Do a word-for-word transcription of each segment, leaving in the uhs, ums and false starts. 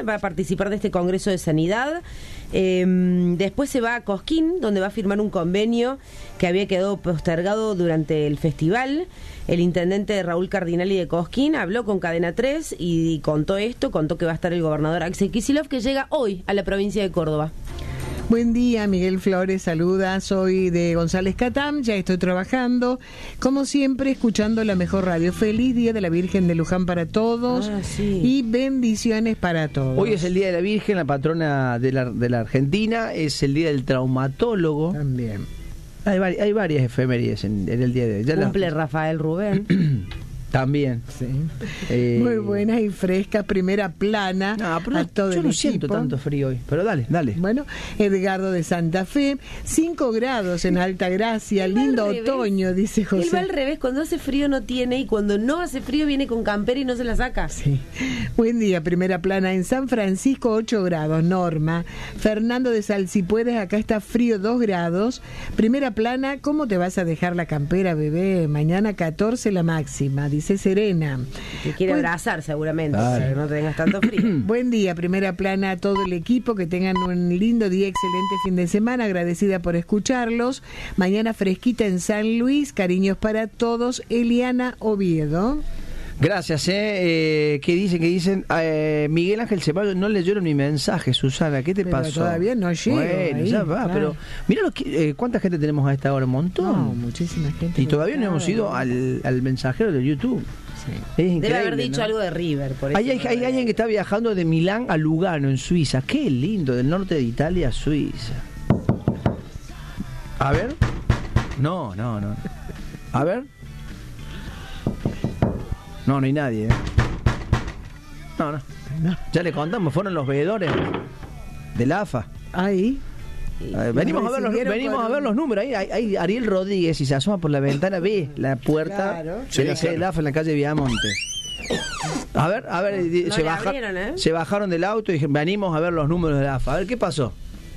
va a participar de este Congreso de Sanidad. Eh, después se va a Cosquín, donde va a firmar un convenio que había quedado postergado durante el festival. El intendente Raúl Cardinali de Cosquín habló con Cadena tres y contó esto, contó que va a estar el gobernador Axel Kicillof, que llega hoy a la provincia de Córdoba. Buen día, Miguel Flores, saluda, soy de González Catam, ya estoy trabajando, como siempre, escuchando la mejor radio. Feliz Día de la Virgen de Luján para todos ah, sí. y bendiciones para todos. Hoy es el Día de la Virgen, la patrona de la, de la Argentina, es el Día del traumatólogo. También. Hay, vari, hay varias efemérides en, en el día de hoy. Ya Cumple la... Rafael Rubén. También. Sí. Eh... Muy buenas y frescas, primera plana. No, pero a todo yo el no equipo. siento tanto frío hoy, pero dale, dale. Bueno, Edgardo de Santa Fe, cinco grados en Altagracia, lindo otoño, dice José. Él va al revés, cuando hace frío no tiene y cuando no hace frío viene con campera y no se la saca. Sí. Buen día, primera plana en San Francisco, ocho grados, Norma. Fernando de Sal, si puedes, acá está frío, dos grados. Primera plana, ¿cómo te vas a dejar la campera, bebé? Mañana catorce la máxima, dice Serena. Te quiere Buen... abrazar seguramente, Claro. para que no tengas tanto frío. Buen día, primera plana a todo el equipo, que tengan un lindo día, excelente fin de semana, agradecida por escucharlos. Mañana fresquita en San Luis, cariños para todos, Eliana Oviedo. Gracias, ¿eh? eh ¿Qué dicen? ¿Qué dicen? Eh, Miguel Ángel Ceballos no leyeron mi mensaje, Susana, ¿qué te Pero pasó? todavía no llego Bueno, ahí, ya va, claro. pero mira lo que, eh, cuánta gente tenemos a esta hora, un montón. No, muchísima gente. Y todavía no hemos Claro. ido al, al mensajero de YouTube. Sí. Es increíble, Debe haber dicho ¿no? algo de River. Por eso Hay, hay, no hay lo- alguien que está viajando de Milán a Lugano, en Suiza. Qué lindo, del norte de Italia a Suiza. A ver. No, no, no. A ver. No, no hay nadie. ¿eh? No, no. No. Ya le contamos, fueron los veedores del A F A. Ahí. Eh, venimos a ver los, venimos a ver los números. Ahí, ahí, ahí Ariel Rodríguez, si se asoma por la ventana, ve la puerta Claro. de la sede del A F A en la calle Viamonte. A ver, a ver, No se, le baja, abrieron, ¿eh? se bajaron del auto y dijeron, venimos a ver los números del A F A. A ver, ¿qué pasó?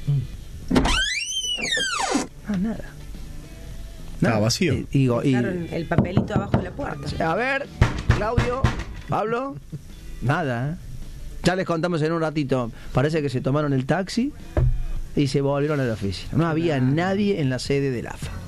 Ah, nada. Estaba vacío. Y, digo, y- Dejaron el papelito abajo de la puerta. a ver, Claudio, Pablo, nada. ¿eh? Ya les contamos en un ratito. Parece que se tomaron el taxi y se volvieron a la oficina. No había nadie en la sede del A F A.